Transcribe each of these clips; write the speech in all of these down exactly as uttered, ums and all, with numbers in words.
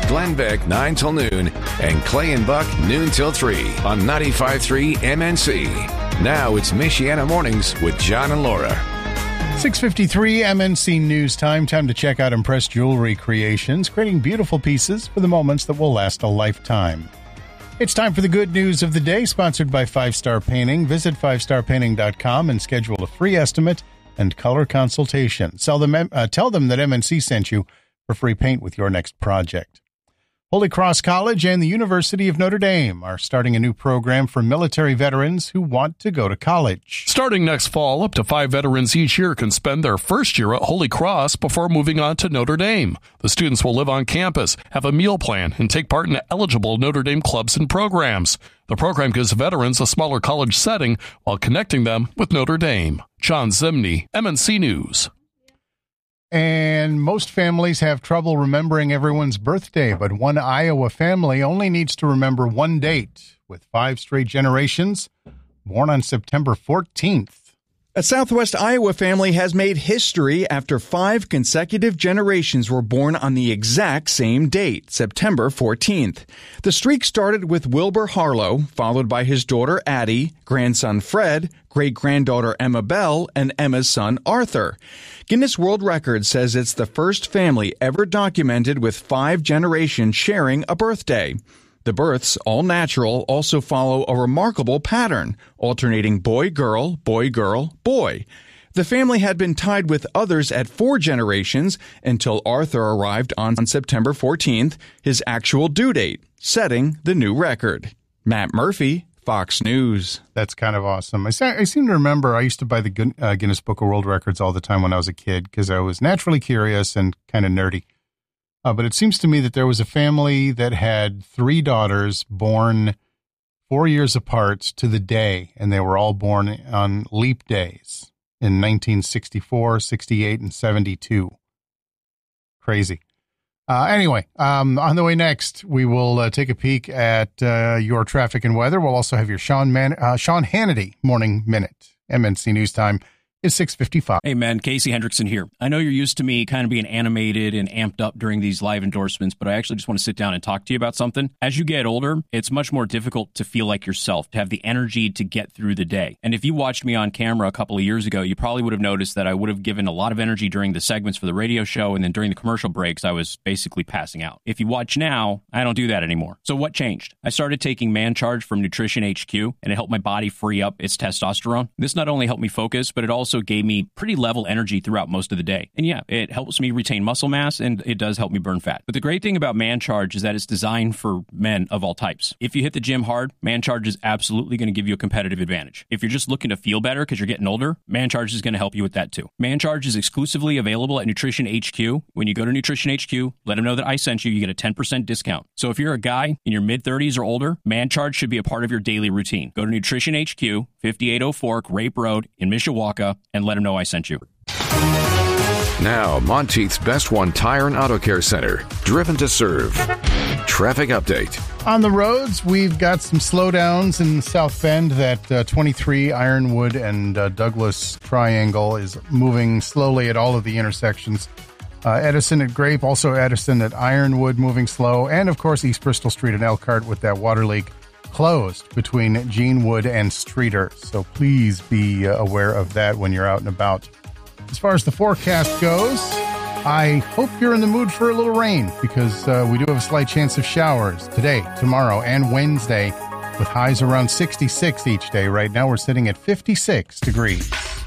Glenn Beck, nine till noon, and Clay and Buck, noon till three on ninety-five point three M N C. Now it's Michiana Mornings with John and Laura. six fifty-three M N C News Time. Time to check out Impress Jewelry Creations, creating beautiful pieces for the moments that will last a lifetime. It's time for the good news of the day, sponsored by Five Star Painting. Visit five star painting dot com and schedule a free estimate and color consultation. Sell them, uh, tell them that M N C sent you for free paint with your next project. Holy Cross College and the University of Notre Dame are starting a new program for military veterans who want to go to college. Starting next fall, up to five veterans each year can spend their first year at Holy Cross before moving on to Notre Dame. The students will live on campus, have a meal plan, and take part in eligible Notre Dame clubs and programs. The program gives veterans a smaller college setting while connecting them with Notre Dame. John Zimney, M N C News. And most families have trouble remembering everyone's birthday, but one Iowa family only needs to remember one date, with five straight generations born on September fourteenth. A Southwest Iowa family has made history after five consecutive generations were born on the exact same date, September fourteenth. The streak started with Wilbur Harlow, followed by his daughter Addie, grandson Fred, great-granddaughter Emma Bell, and Emma's son Arthur. Guinness World Records says it's the first family ever documented with five generations sharing a birthday. The births, all natural, also follow a remarkable pattern, alternating boy-girl, boy-girl, boy. The family had been tied with others at four generations until Arthur arrived on September fourteenth, his actual due date, setting the new record. Matt Murphy, Fox News. That's kind of awesome. I, I seem to remember I used to buy the uh, Guinness Book of World Records all the time when I was a kid because I was naturally curious and kind of nerdy. Uh, but it seems to me that there was a family that had three daughters born four years apart to the day, and they were all born on leap days in nineteen sixty-four, sixty-eight, and seventy-two. Crazy. Uh, anyway, um, on the way next, we will uh, take a peek at uh, your traffic and weather. We'll also have your Sean, Man- uh, Sean Hannity Morning Minute. M N C News Time is six fifty-five. Hey, man, Casey Hendrickson here. I know you're used to me kind of being animated and amped up during these live endorsements, but I actually just want to sit down and talk to you about something. As you get older, it's much more difficult to feel like yourself, to have the energy to get through the day. And if you watched me on camera a couple of years ago, you probably would have noticed that I would have given a lot of energy during the segments for the radio show, and then during the commercial breaks, I was basically passing out. If you watch now, I don't do that anymore. So what changed? I started taking Man Charge from Nutrition H Q, and it helped my body free up its testosterone. This not only helped me focus, but it also Also gave me pretty level energy throughout most of the day. And yeah, it helps me retain muscle mass and it does help me burn fat. But the great thing about Man Charge is that it's designed for men of all types. If you hit the gym hard, Man Charge is absolutely going to give you a competitive advantage. If you're just looking to feel better because you're getting older, Man Charge is going to help you with that too. Man Charge is exclusively available at Nutrition H Q. When you go to Nutrition H Q, let them know that I sent you, you get a ten percent discount. So if you're a guy in your mid thirties or older, Man Charge should be a part of your daily routine. Go to Nutrition H Q, fifty-eight oh four Grape Road in Mishawaka, and let them know I sent you. Now, Monteith's Best One Tire and Auto Care Center, driven to serve. Traffic update. On the roads, we've got some slowdowns in South Bend. That uh, twenty-three Ironwood and uh, Douglas Triangle is moving slowly at all of the intersections. Uh, Edison at Grape, also Edison at Ironwood moving slow. And, of course, East Bristol Street and Elkhart with that water leak closed between Genewood and Streeter. So please be uh, aware of that when you're out and about. As far as the forecast goes, I hope you're in the mood for a little rain because uh, we do have a slight chance of showers today, tomorrow, and Wednesday with highs around sixty-six each day. Right now we're sitting at fifty-six degrees.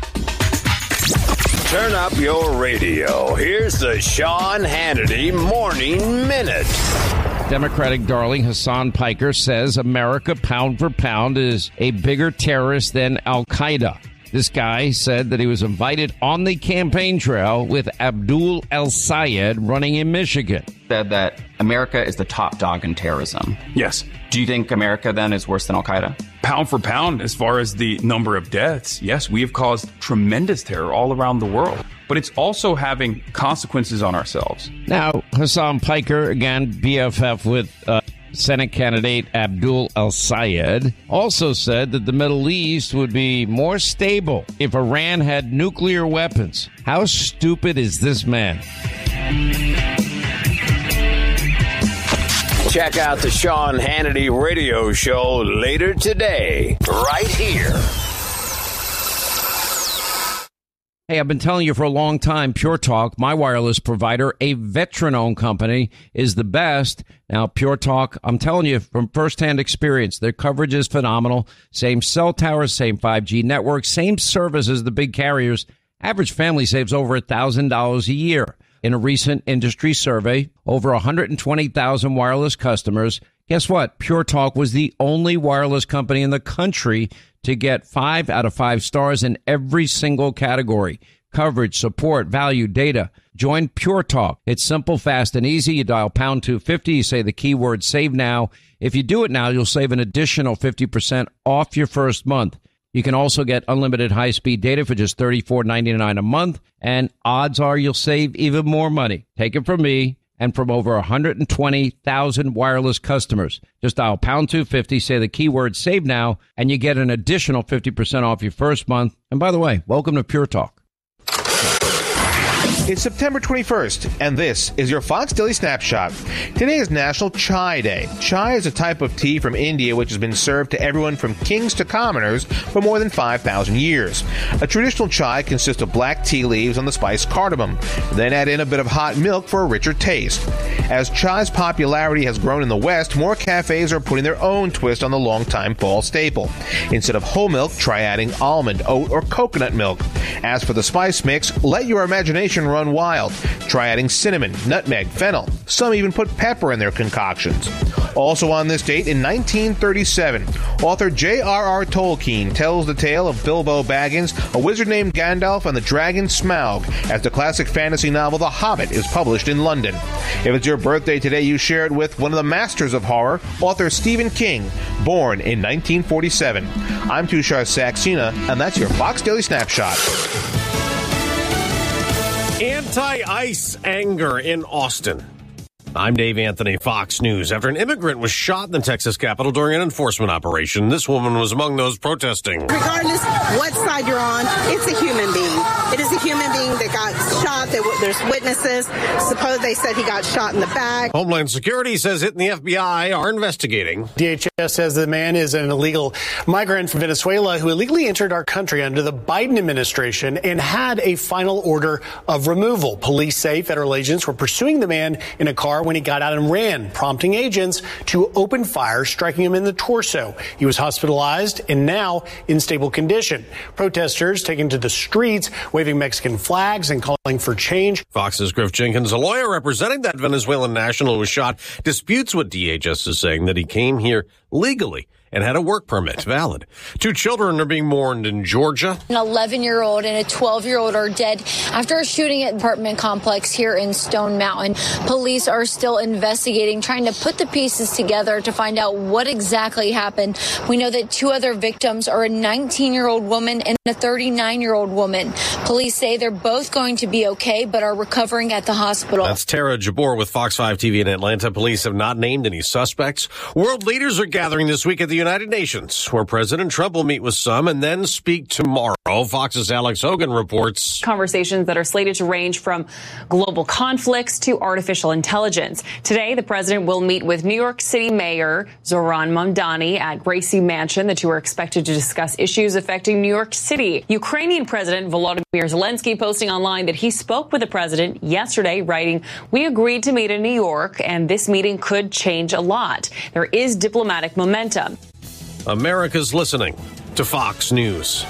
Turn up your radio. Here's the Sean Hannity Morning Minute. Democratic darling Hassan Piker says America, pound for pound, is a bigger terrorist than Al-Qaeda. This guy said that he was invited on the campaign trail with Abdul El-Sayed running in Michigan. Said that America is the top dog in terrorism. Yes. Do you think America then is worse than Al-Qaeda? Pound for pound, as far as the number of deaths, yes, we have caused tremendous terror all around the world. But it's also having consequences on ourselves. Now, Hassan Piker, again, B F F with uh, Senate candidate Abdul El-Sayed, also said that the Middle East would be more stable if Iran had nuclear weapons. How stupid is this man? Check out the Sean Hannity radio show later today, right here. Hey, I've been telling you for a long time, Pure Talk, my wireless provider, a veteran-owned company, is the best. Now, Pure Talk, I'm telling you from firsthand experience, their coverage is phenomenal. Same cell towers, same five G network, same service as the big carriers. Average family saves over one thousand dollars a year. In a recent industry survey, over one hundred twenty thousand wireless customers. Guess what? Pure Talk was the only wireless company in the country to get five out of five stars in every single category. Coverage, support, value, data. Join Pure Talk. It's simple, fast, and easy. You dial pound two fifty. You say the keyword save now. If you do it now, you'll save an additional fifty percent off your first month. You can also get unlimited high-speed data for just thirty-four ninety-nine a month. And odds are you'll save even more money. Take it from me and from over one hundred twenty thousand wireless customers. Just dial pound two fifty, say the keyword save now, and you get an additional fifty percent off your first month. And by the way, welcome to Pure Talk. It's September twenty-first, and this is your Fox Daily Snapshot. Today is National Chai Day. Chai is a type of tea from India which has been served to everyone from kings to commoners for more than five thousand years. A traditional chai consists of black tea leaves on the spice cardamom. Then add in a bit of hot milk for a richer taste. As chai's popularity has grown in the West, more cafes are putting their own twist on the longtime fall staple. Instead of whole milk, try adding almond, oat, or coconut milk. As for the spice mix, let your imagination run wild. Try adding cinnamon, nutmeg, fennel. Some even put pepper in their concoctions. Also on this date, in nineteen thirty-seven, author J R R Tolkien tells the tale of Bilbo Baggins, a wizard named Gandalf, and the dragon Smaug, as the classic fantasy novel The Hobbit is published in London. If it's your birthday today, you share it with one of the masters of horror, author Stephen King, born in nineteen forty-seven. I'm Tushar Saxena, and that's your Fox Daily Snapshot. Anti-ICE anger in Austin. I'm Dave Anthony, Fox News. After an immigrant was shot in the Texas Capitol during an enforcement operation, this woman was among those protesting. Regardless what side you're on, it's a human being. It is a human being that got shot. There's witnesses. Suppose they said he got shot in the back. Homeland Security says it and the F B I are investigating. D H S says the man is an illegal migrant from Venezuela who illegally entered our country under the Biden administration and had a final order of removal. Police say federal agents were pursuing the man in a car when he got out and ran, prompting agents to open fire, striking him in the torso. He was hospitalized and now in stable condition. Protesters taking to the streets, waving Mexican flags and calling for change. Fox's Griff Jenkins, a lawyer representing that Venezuelan national who was shot, disputes what D H S is saying, that he came here legally and had a work permit valid. Two children are being mourned in Georgia. An eleven-year-old and a twelve-year-old are dead after a shooting at an apartment complex here in Stone Mountain. Police are still investigating, trying to put the pieces together to find out what exactly happened. We know that two other victims are a nineteen-year-old woman and a thirty-nine-year-old woman. Police say they're both going to be okay, but are recovering at the hospital. That's Tara Jabor with Fox five T V in Atlanta. Police have not named any suspects. World leaders are gathering this week at the United Nations, where President Trump will meet with some and then speak tomorrow. Fox's Alex Hogan reports. Conversations that are slated to range from global conflicts to artificial intelligence. Today, the president will meet with New York City Mayor Zohran Mamdani at Gracie Mansion. The two are expected to discuss issues affecting New York City. Ukrainian President Volodymyr Zelensky posting online that he spoke with the president yesterday, writing, "We agreed to meet in New York, and this meeting could change a lot. There is diplomatic momentum." America's listening to Fox News.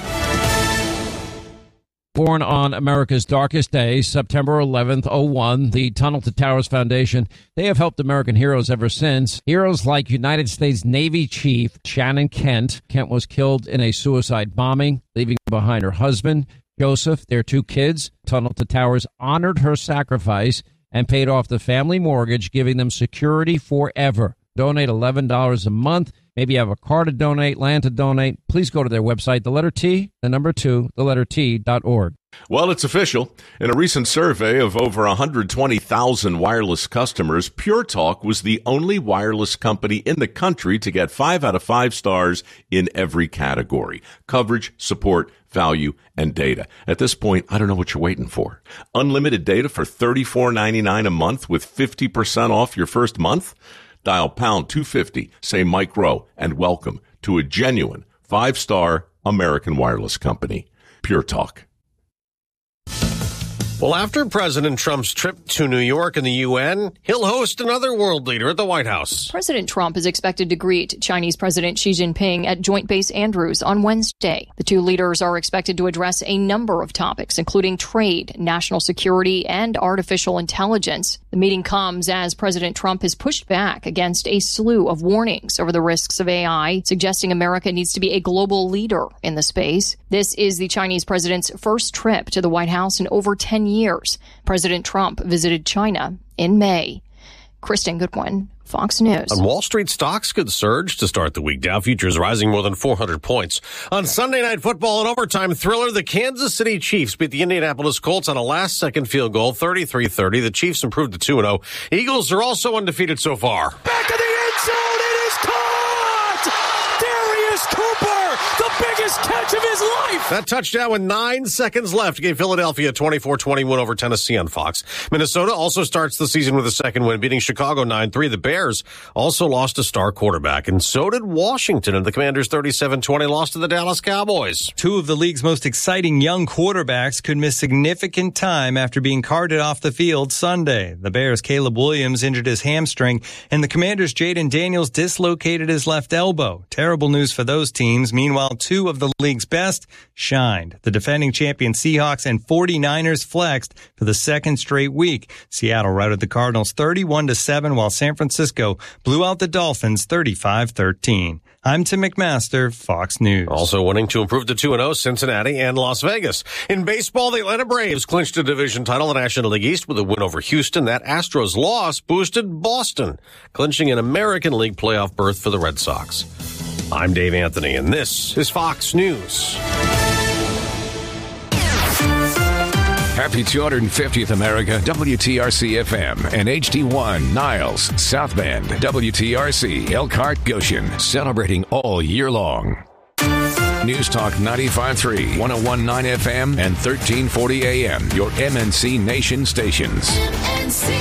Born on America's darkest day, September eleventh, oh one, the Tunnel to Towers Foundation, they have helped American heroes ever since. Heroes like United States Navy Chief Shannon Kent. Kent was killed in a suicide bombing, leaving behind her husband, Joseph, their two kids. Tunnel to Towers honored her sacrifice and paid off the family mortgage, giving them security forever. Donate eleven dollars a month. Maybe you have a car to donate, land to donate. Please go to their website, the letter T, the number two, the letter T dot org. Well, it's official. In a recent survey of over one hundred twenty thousand wireless customers, Pure Talk was the only wireless company in the country to get five out of five stars in every category: coverage, support, value, and data. At this point, I don't know what you're waiting for. Unlimited data for thirty-four ninety-nine a month with fifty percent off your first month? Dial pound two fifty, say Mike Rowe, and welcome to a genuine five-star American wireless company. Pure Talk. Well, after President Trump's trip to New York and the U N, he'll host another world leader at the White House. President Trump is expected to greet Chinese President Xi Jinping at Joint Base Andrews on Wednesday. The two leaders are expected to address a number of topics, including trade, national security, and artificial intelligence. The meeting comes as President Trump has pushed back against a slew of warnings over the risks of A I, suggesting America needs to be a global leader in the space. This is the Chinese president's first trip to the White House in over ten years. President Trump visited China in May. Kristen Goodwin, Fox News. On Wall Street, stocks could surge to start the week. Dow futures rising more than four hundred points. On Sunday Night Football, an overtime thriller, the Kansas City Chiefs beat the Indianapolis Colts on a last-second field goal, thirty-three thirty. The Chiefs improved to two and oh. Eagles are also undefeated so far. Back of the end zone, it is caught! Darius Cooper, the biggest catch of his life! That touchdown with nine seconds left gave Philadelphia a twenty-four twenty win over Tennessee on Fox. Minnesota also starts the season with a second win, beating Chicago nine three. The Bears also lost a star quarterback, and so did Washington, and the Commanders thirty-seven twenty lost to the Dallas Cowboys. Two of the league's most exciting young quarterbacks could miss significant time after being carted off the field Sunday. The Bears' Caleb Williams injured his hamstring, and the Commanders' Jaden Daniels dislocated his left elbow. Terrible news for those teams. Meanwhile, two of the league's best shined. The defending champion Seahawks and forty-niners flexed for the second straight week. Seattle routed the Cardinals thirty-one to seven, while San Francisco blew out the Dolphins thirty-five thirteen. I'm Tim McMaster, Fox News. Also winning to improve to two and oh, Cincinnati and Las Vegas. In baseball, the Atlanta Braves clinched a division title in the National League East with a win over Houston. That Astros loss boosted Boston, clinching an American League playoff berth for the Red Sox. I'm Dave Anthony, and this is Fox News. Happy two hundred fiftieth America, W T R C F M and H D one, Niles, South Bend, W T R C, Elkhart, Goshen, celebrating all year long. News Talk ninety-five point three, one oh one point nine F M and thirteen forty A M, your M N C Nation stations. M N C.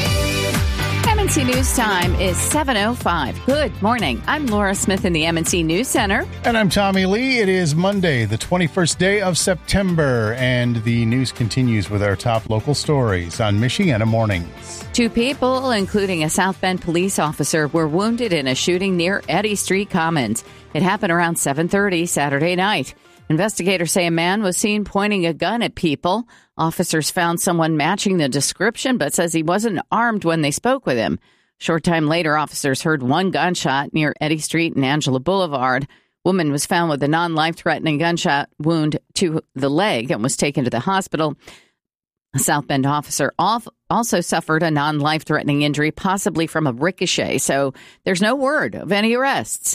M N C News Time is seven oh five. Good morning. I'm Laura Smith in the M N C News Center. And I'm Tommy Lee. It is Monday, the twenty-first day of September, and the news continues with our top local stories on Michiana Mornings. Two people, including a South Bend police officer, were wounded in a shooting near Eddy Street Commons. It happened around seven thirty Saturday night. Investigators say a man was seen pointing a gun at people. Officers found someone matching the description, but says he wasn't armed when they spoke with him. Short time later, officers heard one gunshot near Eddy Street and Angela Boulevard. Woman was found with a non-life-threatening gunshot wound to the leg and was taken to the hospital. A South Bend officer also suffered a non-life-threatening injury, possibly from a ricochet, so there's no word of any arrests.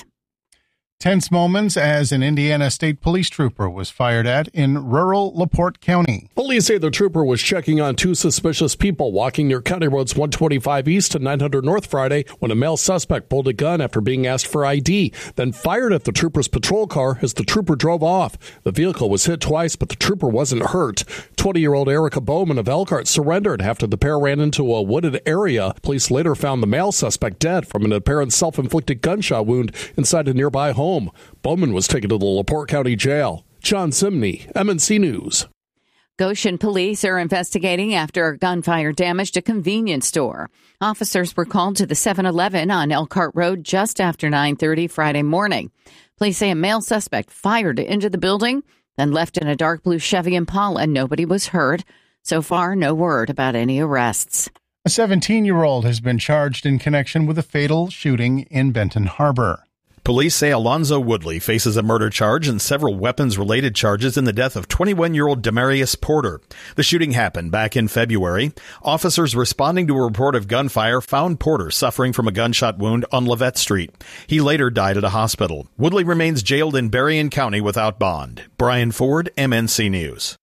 Tense moments as an Indiana State Police trooper was fired at in rural LaPorte County. Police say the trooper was checking on two suspicious people walking near County Roads one twenty-five East and nine hundred North Friday when a male suspect pulled a gun after being asked for I D, then fired at the trooper's patrol car as the trooper drove off. The vehicle was hit twice, but the trooper wasn't hurt. twenty-year-old Erica Bowman of Elkhart surrendered after the pair ran into a wooded area. Police later found the male suspect dead from an apparent self-inflicted gunshot wound inside a nearby home. Bowman was taken to the LaPorte County Jail. John Simney, M N C News. Goshen police are investigating after gunfire damaged a convenience store. Officers were called to the seven eleven on Elkhart Road just after nine thirty Friday morning. Police say a male suspect fired into the building, then left in a dark blue Chevy Impala. Nobody was hurt. So far, no word about any arrests. A seventeen-year-old has been charged in connection with a fatal shooting in Benton Harbor. Police say Alonzo Woodley faces a murder charge and several weapons-related charges in the death of twenty-one-year-old Demarius Porter. The shooting happened back in February. Officers responding to a report of gunfire found Porter suffering from a gunshot wound on Levette Street. He later died at a hospital. Woodley remains jailed in Berrien County without bond. Brian Ford, M N C News.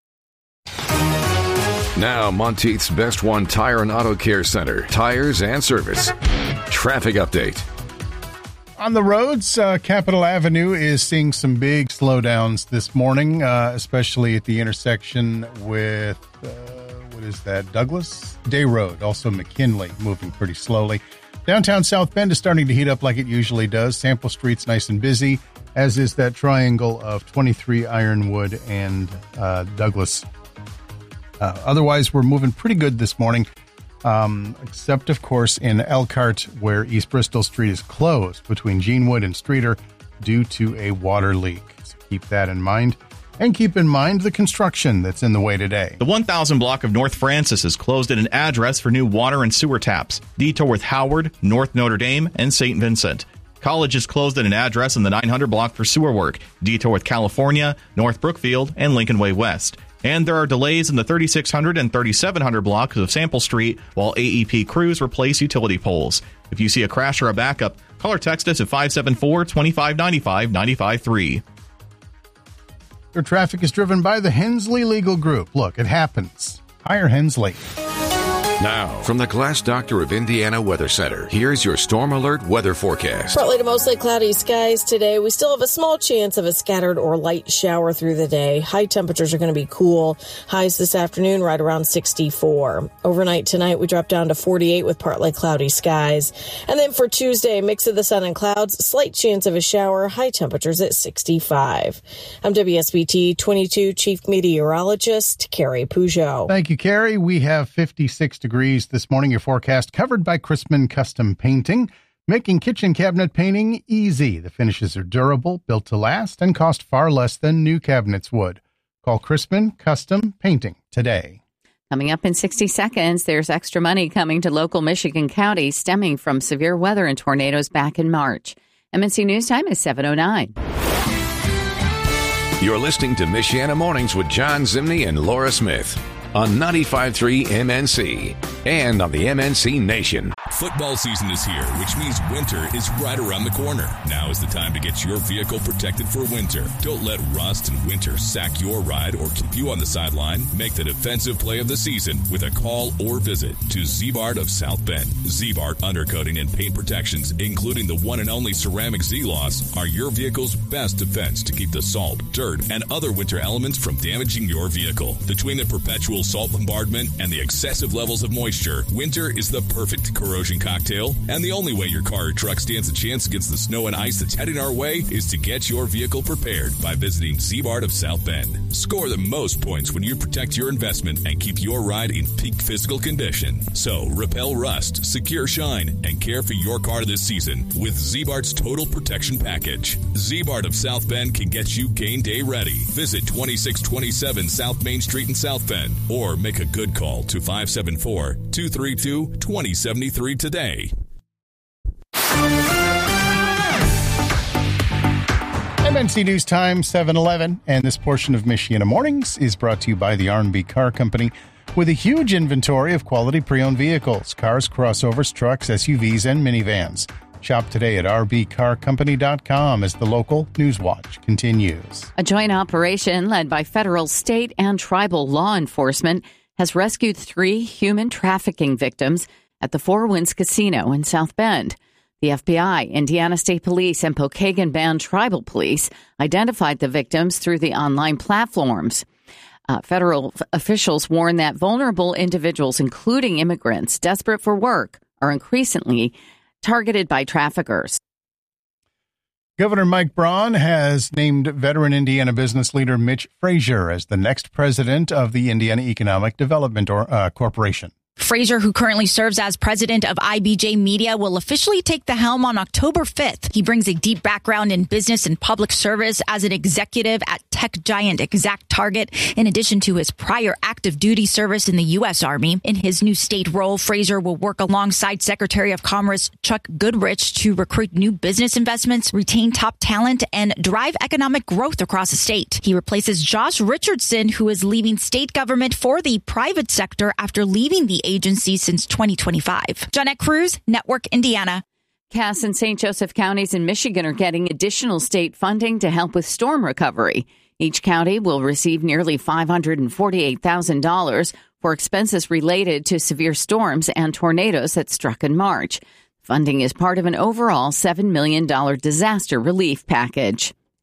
Now, Monteith's Best One Tire and Auto Care Center. Tires and service. Traffic update. On the roads, uh, Capitol Avenue is seeing some big slowdowns this morning, uh, especially at the intersection with, uh, what is that, Douglas? Day Road, also McKinley, moving pretty slowly. Downtown South Bend is starting to heat up like it usually does. Sample Street's nice and busy, as is that triangle of twenty-three Ironwood and uh, Douglas. Uh, otherwise, we're moving pretty good this morning, um, except, of course, in Elkhart, where East Bristol Street is closed between Jeanwood and Streeter due to a water leak. So keep that in mind. And keep in mind the construction that's in the way today. The one thousand block of North Francis is closed at an address for new water and sewer taps. Detour with Howard, North Notre Dame, and Saint Vincent. College is closed at an address in the nine hundred block for sewer work. Detour with California, North Brookfield, and Lincoln Way West. And there are delays in the thirty-six hundred and thirty-seven hundred blocks of Sample Street while A E P crews replace utility poles. If you see a crash or a backup, call or text us at five seven four, two five nine five, nine five three. Your traffic is driven by the Hensley Legal Group. Look, it happens. Hire Hensley. Now, from the Glass Doctor of Indiana Weather Center, here's your Storm Alert weather forecast. Partly to mostly cloudy skies today. We still have a small chance of a scattered or light shower through the day. High temperatures are going to be cool. Highs this afternoon right around sixty-four. Overnight tonight, we drop down to forty-eight with partly cloudy skies. And then for Tuesday, mix of the sun and clouds, slight chance of a shower, high temperatures at sixty-five. I'm W S B T twenty-two Chief Meteorologist Carrie Peugeot. Thank you, Carrie. We have fifty-six degrees this morning. Your forecast covered by Chrisman Custom Painting, making kitchen cabinet painting easy. The finishes are durable, built to last, and cost far less than new cabinets would. Call Chrisman Custom Painting today. Coming up in sixty seconds, there's extra money coming to local Michigan counties stemming from severe weather and tornadoes back in March. M N C News Time is seven oh nine. You're listening to Michiana Mornings with John Zimney and Laura Smith on ninety-five point three M N C and on the M N C Nation. Football season is here, which means winter is right around the corner. Now is the time to get your vehicle protected for winter. Don't let rust and winter sack your ride or keep you on the sideline. Make the defensive play of the season with a call or visit to Ziebart of South Bend. Ziebart Undercoating and Paint Protections, including the one and only ceramic Z-Loss, are your vehicle's best defense to keep the salt, dirt, and other winter elements from damaging your vehicle. Between the perpetual salt bombardment and the excessive levels of moisture, winter is the perfect corrosion cocktail, and the only way your car or truck stands a chance against the snow and ice that's heading our way is to get your vehicle prepared by visiting Ziebart of South Bend. Score the most points when you protect your investment and keep your ride in peak physical condition. So repel rust, secure shine, and care for your car this season with Ziebart's Total Protection Package. Ziebart of South Bend can get you game day ready. Visit twenty-six twenty-seven South Main Street in South Bend or make a good call to five seven four, two three two, two zero seven three today. M N C News Time, seven eleven, and this portion of Michiana Mornings is brought to you by the R and B Car Company with a huge inventory of quality pre-owned vehicles, cars, crossovers, trucks, S U Vs, and minivans. Shop today at r b car company dot com as the local Newswatch continues. A joint operation led by federal, state, and tribal law enforcement has rescued three human trafficking victims at the Four Winds Casino in South Bend. The F B I, Indiana State Police, and Pokagon Band Tribal Police identified the victims through the online platforms. Uh, federal f- officials warn that vulnerable individuals, including immigrants desperate for work, are increasingly targeted by traffickers. Governor Mike Braun has named veteran Indiana business leader Mitch Frazier as the next president of the Indiana Economic Development or, uh, Corporation. Frazier, who currently serves as president of I B J Media, will officially take the helm on October fifth. He brings a deep background in business and public service as an executive at tech giant ExactTarget, in addition to his prior active duty service in the U S. Army. In his new state role, Frazier will work alongside Secretary of Commerce Chuck Goodrich to recruit new business investments, retain top talent, and drive economic growth across the state. He replaces Josh Richardson, who is leaving state government for the private sector after leaving the agency since twenty twenty-five. Jeanette Cruz, Network Indiana. Cass and Saint Joseph counties in Michigan are getting additional state funding to help with storm recovery. Each county will receive nearly five hundred forty-eight thousand dollars for expenses related to severe storms and tornadoes that struck in March. Funding is part of an overall seven million dollars disaster relief package.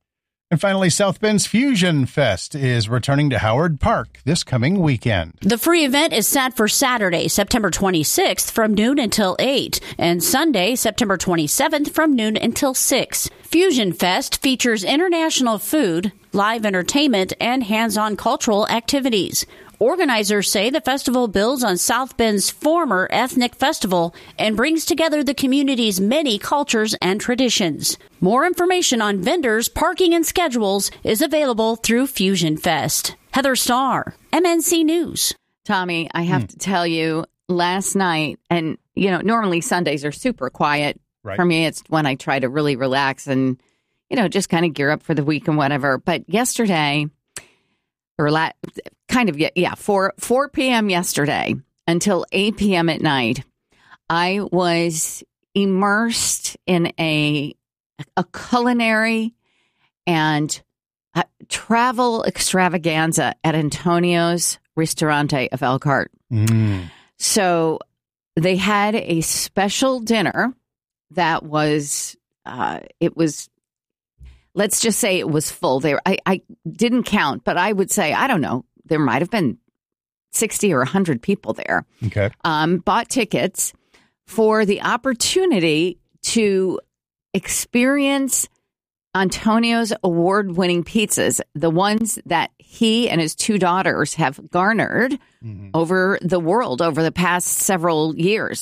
And finally, South Bend's Fusion Fest is returning to Howard Park this coming weekend. The free event is set for Saturday, September twenty-sixth from noon until eight, and Sunday, September twenty-seventh from noon until six. Fusion Fest features international food, live entertainment, and hands-on cultural activities. Organizers say the festival builds on South Bend's former ethnic festival and brings together the community's many cultures and traditions. More information on vendors, parking, and schedules is available through Fusion Fest. Heather Starr, M N C News. Tommy, I have Hmm. to tell you, last night, and, you know, normally Sundays are super quiet. Right. For me, it's when I try to really relax and, you know, just kind of gear up for the week and whatever. But yesterday, or la- kind of, yeah, four, four p.m. yesterday until eight p.m. at night, I was immersed in a a culinary and uh, travel extravaganza at Antonio's Ristorante of Elkhart. Mm. So they had a special dinner that was, uh, it was, let's just say it was full. There, I, I didn't count, but I would say, I don't know, there might have been sixty or one hundred people there. Okay. Um, bought tickets for the opportunity to experience Antonio's award-winning pizzas, the ones that he and his two daughters have garnered mm-hmm. over the world over the past several years.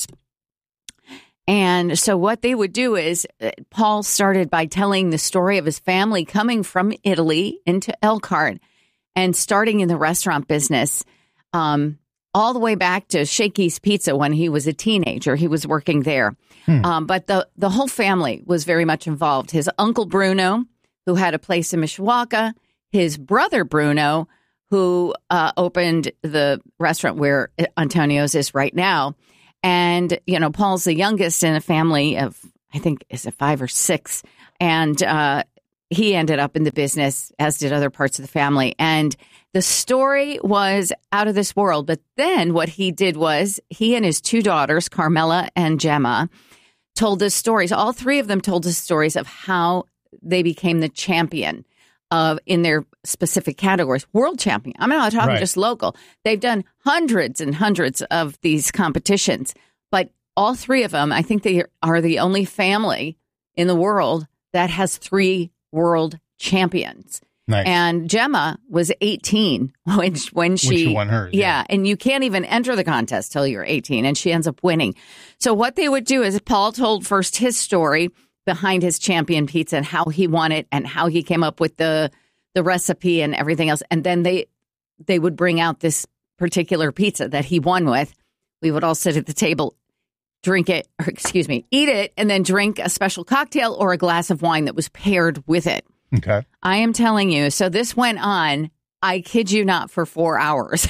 And so what they would do is, uh, Paul started by telling the story of his family coming from Italy into Elkhart and starting in the restaurant business, um, all the way back to Shakey's Pizza when he was a teenager. He was working there. Hmm. Um, but the, the whole family was very much involved. His uncle Bruno, who had a place in Mishawaka, his brother Bruno, who uh, opened the restaurant where Antonio's is right now. And, you know, Paul's the youngest in a family of, I think, is it five or six? And uh, he ended up in the business, as did other parts of the family. And the story was out of this world. But then what he did was he and his two daughters, Carmela and Gemma, told us stories. All three of them told us stories of how they became the champion of in their specific categories. World champion. I'm not talking Right. just local. They've done hundreds and hundreds of these competitions. But all three of them, I think they are the only family in the world that has three world champions. Nice. And Gemma was eighteen when when she, When she won hers, Yeah, and you can't even enter the contest till you're eighteen, and she ends up winning. So what they would do is Paul told first his story behind his champion pizza and how he won it and how he came up with the the recipe and everything else. And then they they would bring out this particular pizza that he won with. We would all sit at the table, drink it, or excuse me, eat it, and then drink a special cocktail or a glass of wine that was paired with it. Okay. I am telling you. So this went on, I kid you not, for four hours.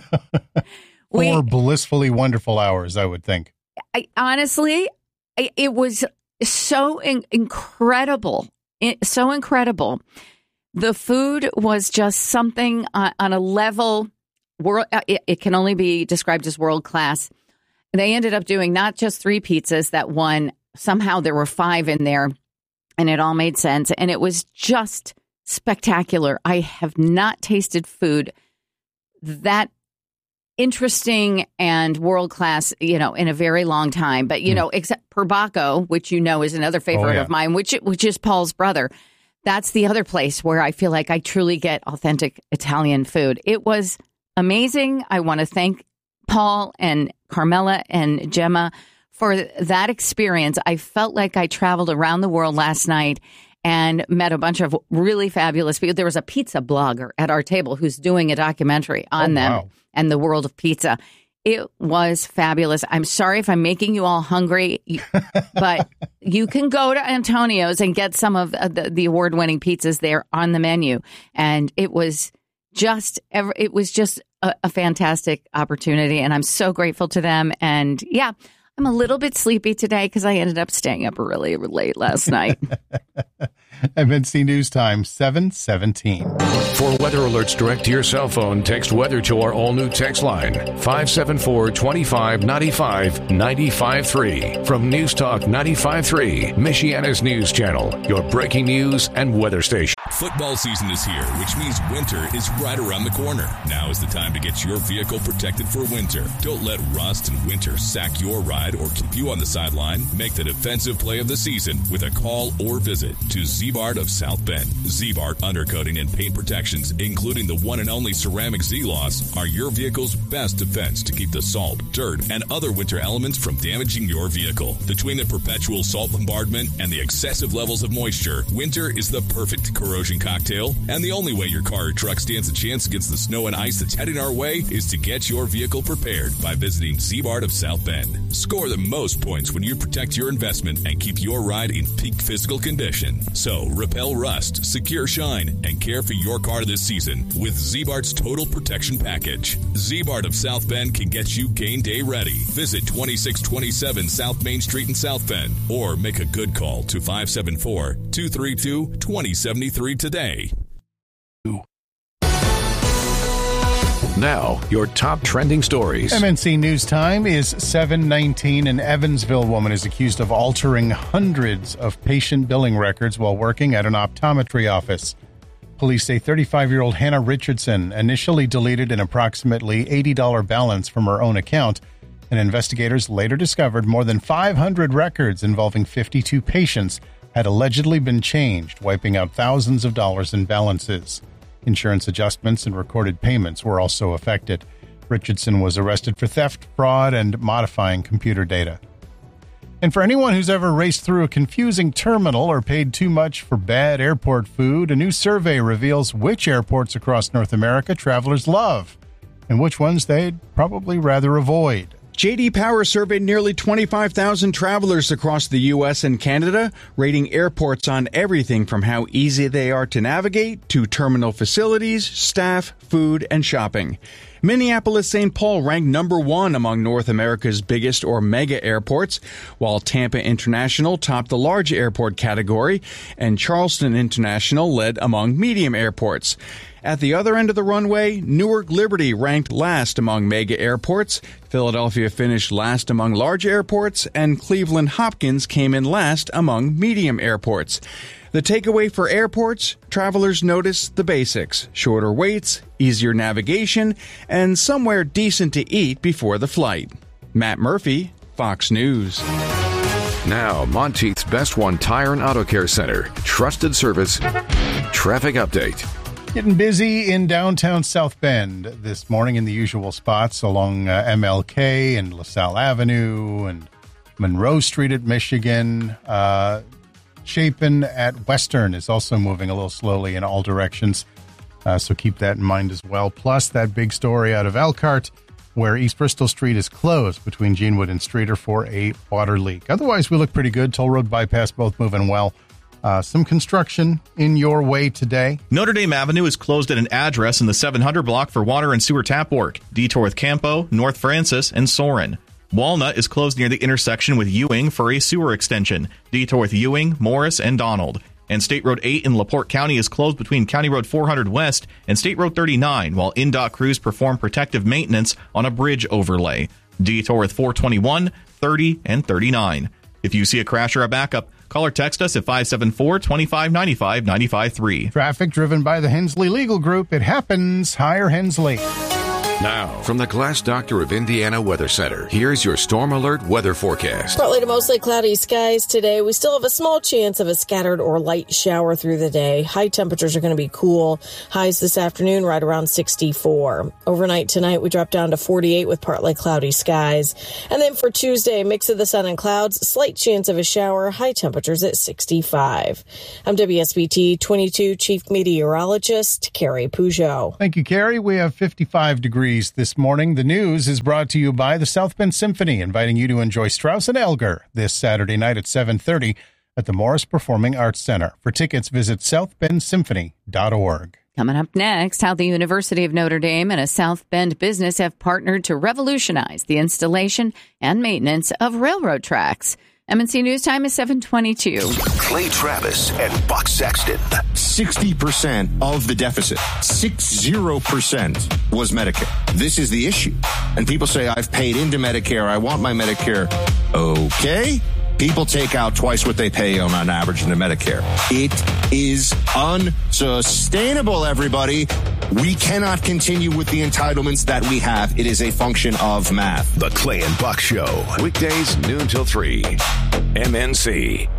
we, Four blissfully wonderful hours, I would think. I, honestly, I, it was so in, incredible. It, so incredible. The food was just something on, on a level, world. It, it can only be described as world class. They ended up doing not just three pizzas that won. Somehow there were five in there. And it all made sense. And it was just spectacular. I have not tasted food that interesting and world-class, you know, in a very long time. But, you mm. know, except Perbacco, which you know is another favorite oh, yeah. of mine, which which is Paul's brother. That's the other place where I feel like I truly get authentic Italian food. It was amazing. I want to thank Paul and Carmela and Gemma for that experience. I felt like I traveled around the world last night and met a bunch of really fabulous people. There was a pizza blogger at our table who's doing a documentary on oh, them wow. and the world of pizza. It was fabulous. I'm sorry if I'm making you all hungry, but you can go to Antonio's and get some of the, the award-winning pizzas there on the menu. And it was just, it was just a, a fantastic opportunity. And I'm so grateful to them. And yeah, I'm a little bit sleepy today because I ended up staying up really late last night. M N C News Time, seven seventeen. For weather alerts direct to your cell phone, text weather to our all-new text line, five seven four, two five nine five, nine five three. From News Talk ninety-five point three, Michiana's news channel, your breaking news and weather station. Football season is here, which means winter is right around the corner. Now is the time to get your vehicle protected for winter. Don't let rust and winter sack your ride or keep you on the sideline. Make the defensive play of the season with a call or visit to Z-Bart of South Bend. Z-Bart Undercoating and Paint Protections, including the one and only ceramic Z-Loss, are your vehicle's best defense to keep the salt, dirt, and other winter elements from damaging your vehicle. Between the perpetual salt bombardment and the excessive levels of moisture, winter is the perfect corrosion cocktail, and the only way your car or truck stands a chance against the snow and ice that's heading our way is to get your vehicle prepared by visiting Z-Bart of South Bend. Score the most points when you protect your investment and keep your ride in peak physical condition. So, repel rust, secure shine, and care for your car this season with Z-Bart's Total Protection Package. Z-Bart of South Bend can get you game day ready. Visit twenty-six twenty-seven South Main Street in South Bend or make a good call to five seven four, two three two, two zero seven three today. Now, your top trending stories. M N C News Time is seven nineteen. An Evansville woman is accused of altering hundreds of patient billing records while working at an optometry office. Police say thirty-five-year-old Hannah Richardson initially deleted an approximately eighty dollars balance from her own account, and investigators later discovered more than five hundred records involving fifty-two patients had allegedly been changed, wiping out thousands of dollars in balances. Insurance adjustments and recorded payments were also affected. Richardson was arrested for theft, fraud, and modifying computer data. And for anyone who's ever raced through a confusing terminal or paid too much for bad airport food, a new survey reveals which airports across North America travelers love and which ones they'd probably rather avoid. J D Power surveyed nearly twenty-five thousand travelers across the U S and Canada, rating airports on everything from how easy they are to navigate to terminal facilities, staff, food, and shopping. Minneapolis-Saint Paul ranked number one among North America's biggest or mega airports, while Tampa International topped the large airport category, and Charleston International led among medium airports. At the other end of the runway, Newark Liberty ranked last among mega airports, Philadelphia finished last among large airports, and Cleveland Hopkins came in last among medium airports. The takeaway for airports, travelers notice the basics: shorter waits, easier navigation, and somewhere decent to eat before the flight. Matt Murphy, Fox News. Now, Monteith's Best One Tire and Auto Care Center. Trusted service. Traffic update. Getting busy in downtown South Bend this morning in the usual spots along uh, M L K and LaSalle Avenue and Monroe Street at Michigan. Uh, Chapin at Western is also moving a little slowly in all directions, uh, so keep that in mind as well. Plus, that big story out of Elkhart where East Bristol Street is closed between Genewood and Streeter for a water leak. Otherwise, we look pretty good. Toll Road bypass both moving well. Uh, some construction in your way today. Notre Dame Avenue is closed at an address in the seven hundred block for water and sewer tap work. Detour with Campo, North Francis, and Soren. Walnut is closed near the intersection with Ewing for a sewer extension. Detour with Ewing, Morris, and Donald. And State Road eight in LaPorte County is closed between County Road four hundred West and State Road thirty-nine while N D O T crews perform protective maintenance on a bridge overlay. Detour with four twenty-one, thirty, and thirty-nine. If you see a crash or a backup, call or text us at five seven four, two five nine five, nine five three. Traffic driven by the Hensley Legal Group. It happens. Hire Hensley. Now, from the Glass Doctor of Indiana Weather Center, here's your Storm Alert weather forecast. Partly to mostly cloudy skies today. We still have a small chance of a scattered or light shower through the day. High temperatures are going to be cool. Highs this afternoon right around sixty-four. Overnight tonight, we drop down to forty-eight with partly cloudy skies. And then for Tuesday, mix of the sun and clouds, slight chance of a shower, high temperatures at sixty-five. I'm W S B T twenty-two Chief Meteorologist Carrie Peugeot. Thank you, Carrie. We have fifty-five degrees this morning. The news is brought to you by the South Bend Symphony, inviting you to enjoy Strauss and Elgar this Saturday night at seven thirty at the Morris Performing Arts Center. For tickets, visit south bend symphony dot org. Coming up next, how the University of Notre Dame and a South Bend business have partnered to revolutionize the installation and maintenance of railroad tracks. M N C News Time is seven twenty-two. Clay Travis and Buck Sexton. sixty percent of the deficit, sixty percent was Medicare. This is the issue. And people say, I've paid into Medicare. I want my Medicare. Okay. People take out twice what they pay on, on average into Medicare. It is unsustainable, everybody. We cannot continue with the entitlements that we have. It is a function of math. The Clay and Buck Show. Weekdays noon till three. M N C.